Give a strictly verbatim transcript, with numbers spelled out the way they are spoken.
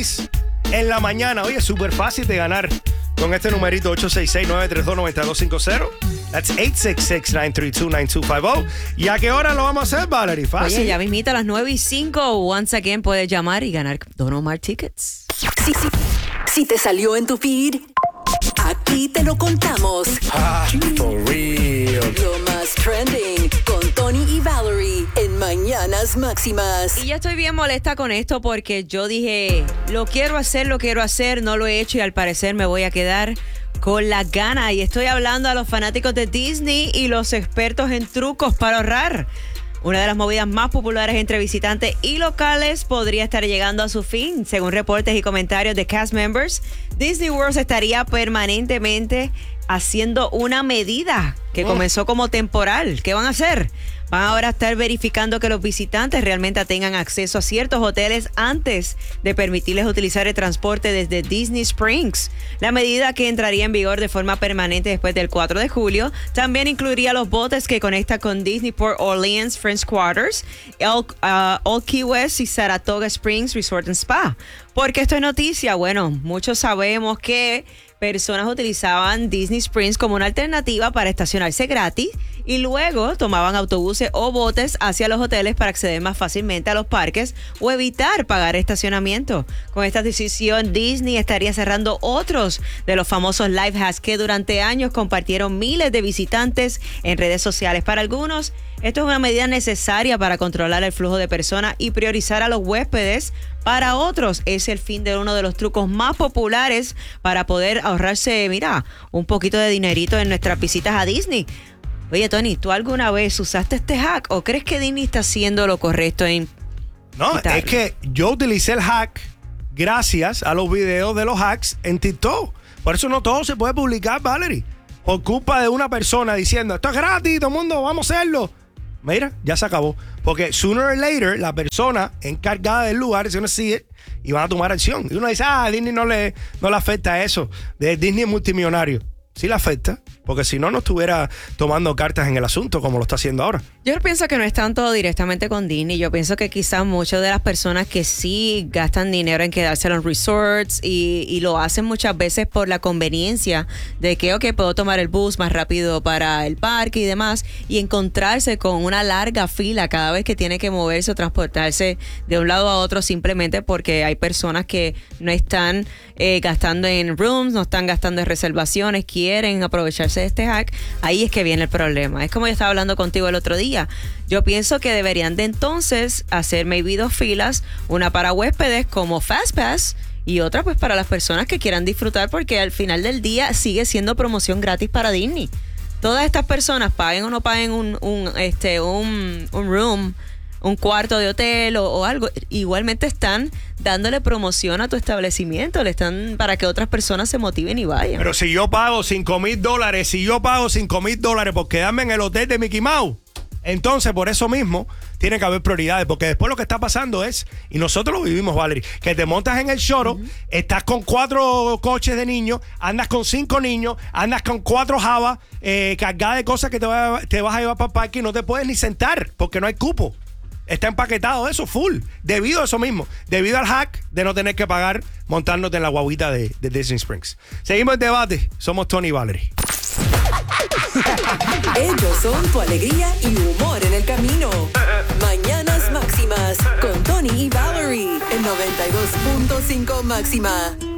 gratis en la mañana. Oye, es súper fácil de ganar con este numerito ocho seis seis, nueve tres dos, nueve dos cinco cero. That's eight six six, nine three two, nine two five zero. ¿Y a qué hora lo vamos a hacer, Valerie? Fácil. Oye, ya mismita a las nueve y cinco. Once again puedes llamar y ganar Don Omar tickets. Sí, sí. Si te salió en tu feed, aquí te lo contamos. Ah, for real. Lo más trending con Tony y Valerie en Mañanas Máximas. Y ya estoy bien molesta con esto porque yo dije, lo quiero hacer, lo quiero hacer, no lo he hecho y al parecer me voy a quedar con la gana. Y estoy hablando a los fanáticos de Disney y los expertos en trucos para ahorrar. Una de las movidas más populares entre visitantes y locales podría estar llegando a su fin. Según reportes y comentarios de cast members, Disney World estaría permanentemente haciendo una medida que comenzó como temporal. ¿Qué van a hacer? Van ahora a estar verificando que los visitantes realmente tengan acceso a ciertos hoteles antes de permitirles utilizar el transporte desde Disney Springs. La medida, que entraría en vigor de forma permanente después del cuatro de julio, también incluiría los botes que conectan con Disney Port Orleans French Quarters, Old, uh, Old Key West y Saratoga Springs Resort and Spa. ¿Por qué esto es noticia? Bueno, muchos sabemos que personas utilizaban Disney Springs como una alternativa para estacionarse gratis y luego tomaban autobuses o botes hacia los hoteles para acceder más fácilmente a los parques o evitar pagar estacionamiento. Con esta decisión, Disney estaría cerrando otros de los famosos life hacks que durante años compartieron miles de visitantes en redes sociales. Para algunos, esto es una medida necesaria para controlar el flujo de personas y priorizar a los huéspedes. Para otros, es el fin de uno de los trucos más populares para poder ahorrarse, mira, un poquito de dinerito en nuestras visitas a Disney. Oye, Tony, ¿tú alguna vez usaste este hack o crees que Disney está haciendo lo correcto en No, quitarlo? Es que yo utilicé el hack gracias a los videos de los hacks en TikTok. Por eso no todo se puede publicar, Valerie. Por culpa de una persona diciendo, esto es gratis, todo el mundo, vamos a hacerlo. Mira, ya se acabó. Porque sooner or later, la persona encargada del lugar se sigue y van a tomar acción. Y uno dice, ah, a Disney no le, no le afecta eso. De Disney es multimillonario. Sí le afecta, porque si no, no estuviera tomando cartas en el asunto como lo está haciendo ahora. Yo pienso que no es tanto directamente con Disney. Yo pienso que quizás muchas de las personas que sí gastan dinero en quedarse en los resorts y, y lo hacen muchas veces por la conveniencia de que, ok, puedo tomar el bus más rápido para el parque y demás, y encontrarse con una larga fila cada vez que tiene que moverse o transportarse de un lado a otro simplemente porque hay personas que no están eh, gastando en rooms, no están gastando en reservaciones, quieren aprovecharse de este hack. Ahí es que viene el problema. Es como yo estaba hablando contigo el otro día. Yo pienso que deberían de entonces hacer maybe dos filas, una para huéspedes como FastPass y otra pues para las personas que quieran disfrutar, porque al final del día sigue siendo promoción gratis para Disney. Todas estas personas, paguen o no paguen un, un, este, un, un room, un cuarto de hotel o, o algo, igualmente están dándole promoción a tu establecimiento, le están para que otras personas se motiven y vayan. Pero si yo pago cinco mil dólares, si yo pago cinco mil dólares por quedarme en el hotel de Mickey Mouse, entonces por eso mismo tiene que haber prioridades, porque después lo que está pasando es, y nosotros lo vivimos, Valerie, que te montas en el shuttle, uh-huh. estás con cuatro coches de niños, andas con cinco niños, andas con cuatro jabas eh, cargadas de cosas que te, va, te vas a llevar para el parque y no te puedes ni sentar porque no hay cupo. Está empaquetado eso, full. Debido a eso mismo. Debido al hack de no tener que pagar montándote en la guaguita de, de Disney Springs. Seguimos el debate. Somos Tony y Valerie. Ellos son tu alegría y humor en el camino. Mañanas Máximas con Tony y Valerie en noventa y dos punto cinco Máxima.